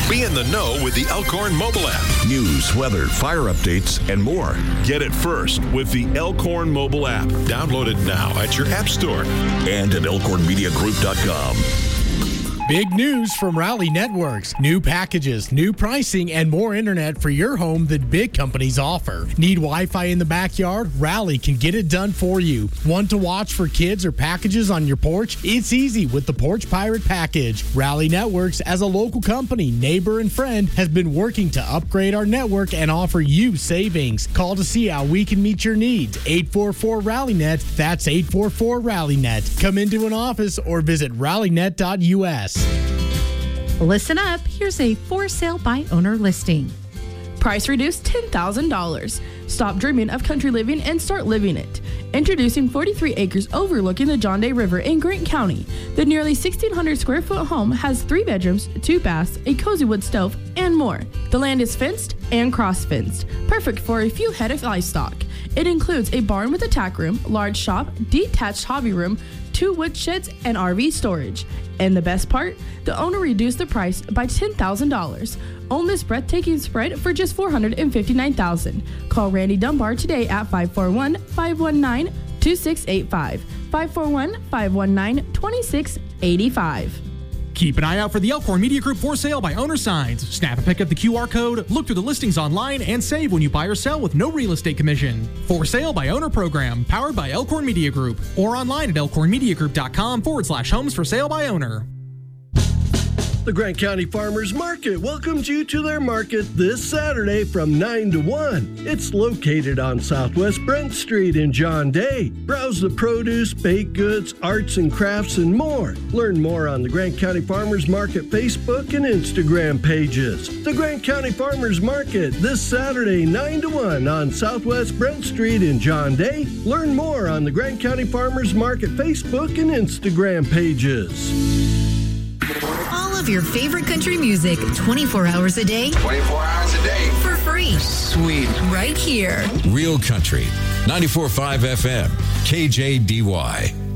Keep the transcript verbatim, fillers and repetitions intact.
Be in the know with the Elkhorn mobile app. News, weather, fire updates, and more. Get it first with the Elkhorn mobile app. Download it now at your app store. And at elkhorn media group dot com. Big news from Rally Networks. New packages, new pricing, and more internet for your home than big companies offer. Need Wi-Fi in the backyard? Rally can get it done for you. Want to watch for kids or packages on your porch? It's easy with the Porch Pirate package. Rally Networks, as a local company, neighbor, and friend, has been working to upgrade our network and offer you savings. Call to see how we can meet your needs. eight four four Rally Net. That's eight four four Rally Net. Come into an office or visit rally net dot U S. Listen up. Here's a for sale by owner listing. Price reduced ten thousand dollars. Stop dreaming of country living and start living it. Introducing forty-three acres overlooking the John Day River in Grant County. The nearly sixteen hundred square foot home has three bedrooms, two baths, a cozy wood stove, and more. The land is fenced and cross-fenced, perfect for a few head of livestock. It includes a barn with a tack room, large shop, detached hobby room, two wood sheds, and R V storage. And the best part? The owner reduced the price by ten thousand dollars. Own this breathtaking spread for just four hundred fifty-nine thousand dollars. Call Randy Dunbar today at five four one, five one nine, two six eight five. five four one, five one nine, two six eight five. Keep an eye out for the Elkhorn Media Group for sale by owner signs. Snap and pick up the Q R code, look through the listings online, and save when you buy or sell with no real estate commission. For sale by owner program, powered by Elkhorn Media Group, or online at elkhorn media group dot com forward slash homes for sale by owner. The Grant County Farmers Market welcomes you to their market this Saturday from nine to one. It's located on Southwest Brent Street in John Day. Browse the produce, baked goods, arts and crafts, and more. Learn more on the Grant County Farmers Market Facebook and Instagram pages. The Grant County Farmers Market this Saturday nine to one on Southwest Brent Street in John Day. Learn more on the Grant County Farmers Market Facebook and Instagram pages. All of your favorite country music, twenty-four hours a day. twenty-four hours a day. For free. Sweet. Right here. Real Country, ninety-four point five F M, K J D Y.